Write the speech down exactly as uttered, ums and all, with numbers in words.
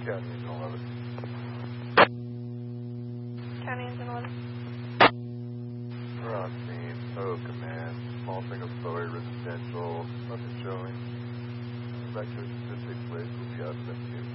County Engine eleven. County Engine eleven. We're on scene. Oh, command. Small single story residential. Nothing showing. Back to statistics place will be out of that too.